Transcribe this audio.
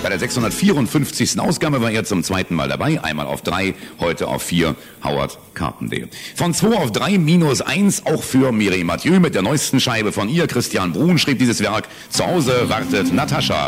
Bei der 654. Ausgabe war er zum zweiten Mal dabei. Einmal auf 3, heute auf 4. Howard Carpendale. Von 2 auf 3 minus 1 auch für Mireille Mathieu mit der neuesten Scheibe von ihr. Christian Brun schrieb dieses Werk. Zu Hause wartet Natascha.